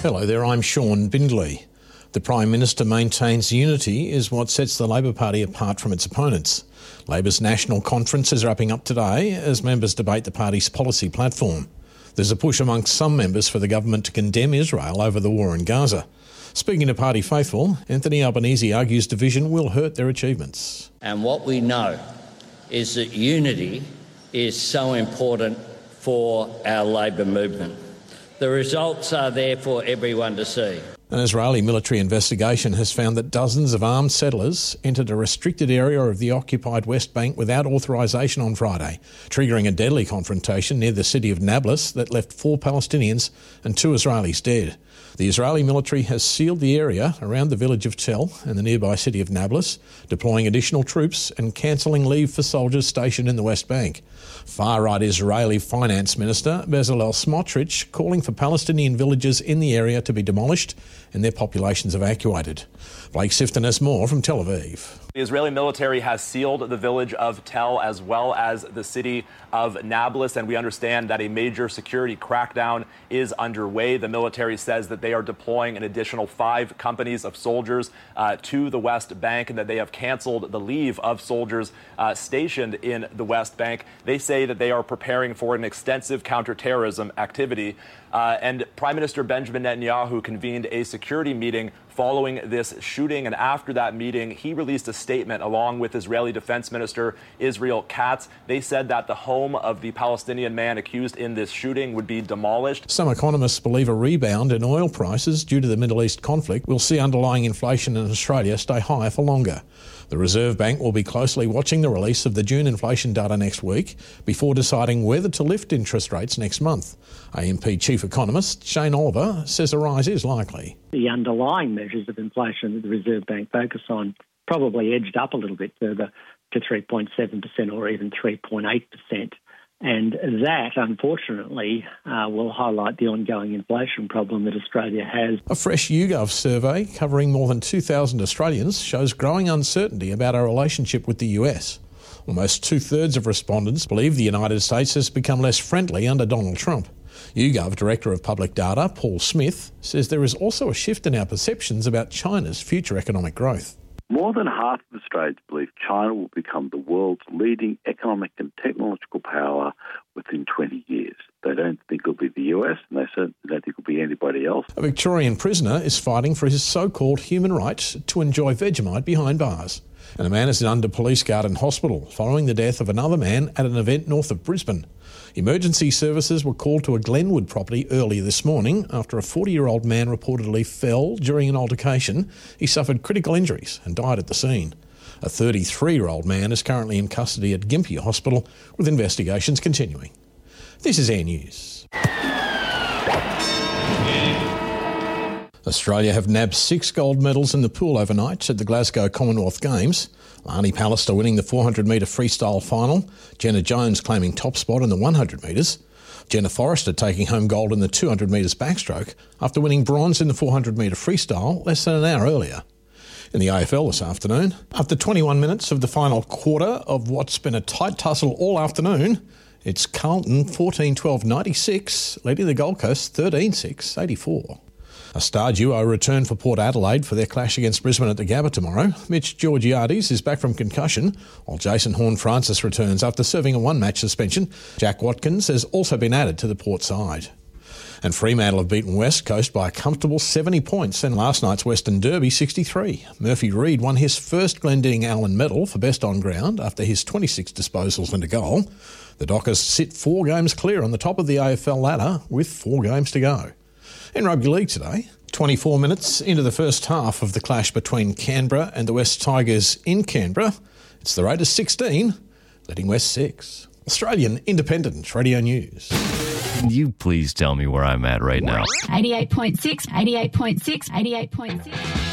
Hello there, I'm Sean Bindley. The Prime Minister maintains unity is what sets the Labor Party apart from its opponents. Labor's national conference is wrapping up today as members debate the party's policy platform. There's a push amongst some members for the government to condemn Israel over the war in Gaza. Speaking to party faithful, Anthony Albanese argues division will hurt their achievements. And what we know is that unity is so important for our Labor movement. The results are there for everyone to see. An Israeli military investigation has found that dozens of armed settlers entered a restricted area of the occupied West Bank without authorisation on Friday, triggering a deadly confrontation near the city of Nablus that left 4 Palestinians and 2 Israelis dead. The Israeli military has sealed the area around the village of Tel and the nearby city of Nablus, deploying additional troops and cancelling leave for soldiers stationed in the West Bank. Far-right Israeli Finance Minister Bezalel Smotrich calling for Palestinian villages in the area to be demolished and their populations evacuated. Blake Sifton has more from Tel Aviv. The Israeli military has sealed the village of Tel as well as the city of Nablus, and we understand that a major security crackdown is underway. The military says that they are deploying an additional 5 companies of soldiers to the West Bank and that they have canceled the leave of soldiers stationed in the West Bank. They say that they are preparing for an extensive counterterrorism activity. And Prime Minister Benjamin Netanyahu convened a security meeting following this shooting, and after that meeting, he released a statement along with Israeli Defense Minister Israel Katz. They said that the home of the Palestinian man accused in this shooting would be demolished. Some economists believe a rebound in oil prices due to the Middle East conflict will see underlying inflation in Australia stay high for longer. The Reserve Bank will be closely watching the release of the June inflation data next week before deciding whether to lift interest rates next month. AMP Chief Economist Shane Oliver says a rise is likely. The underlying measures of inflation that the Reserve Bank focus on probably edged up a little bit further to 3.7% or even 3.8%. And that, unfortunately, will highlight the ongoing inflation problem that Australia has. A fresh YouGov survey covering more than 2,000 Australians shows growing uncertainty about our relationship with the US. Almost 2/3 of respondents believe the United States has become less friendly under Donald Trump. YouGov Director of Public Data, Paul Smith, says there is also a shift in our perceptions about China's future economic growth. More than half of Australians believe China will become the world's leading economic and technological power within 20 years. They don't think it'll be the US, and they certainly don't think it'll be anybody else. A Victorian prisoner is fighting for his so-called human right to enjoy Vegemite behind bars. And a man is under police guard in hospital following the death of another man at an event north of Brisbane. Emergency services were called to a Glenwood property earlier this morning after a 40-year-old man reportedly fell during an altercation. He suffered critical injuries and died at the scene. A 33-year-old man is currently in custody at Gympie Hospital with investigations continuing. This is Air News. Australia have nabbed 6 gold medals in the pool overnight at the Glasgow Commonwealth Games. Lani Pallister winning the 400-metre freestyle final, Jenna Jones claiming top spot in the 100 metres, Jenna Forrester taking home gold in the 200 metres backstroke after winning bronze in the 400-metre freestyle less than an hour earlier. In the AFL this afternoon, after 21 minutes of the final quarter of what's been a tight tussle all afternoon, it's Carlton 14-12-96, leading the Gold Coast 13-6-84. A star duo return for Port Adelaide for their clash against Brisbane at the Gabba tomorrow. Mitch Georgiades is back from concussion, while Jason Horne-Francis returns after serving a 1-match suspension. Jack Watkins has also been added to the Port side. And Fremantle have beaten West Coast by a comfortable 70 points in last night's Western Derby 63. Murphy Reid won his first Glendinning Allen medal for best on ground after his 26 disposals and a goal. The Dockers sit 4 games clear on the top of the AFL ladder with 4 games to go. In rugby league today, 24 minutes into the first half of the clash between Canberra and the West Tigers in Canberra, it's the Raiders 16, leading West 6. Australian Independent Radio News. Can you please tell me where I'm at right now? 88.6, 88.6, 88.6.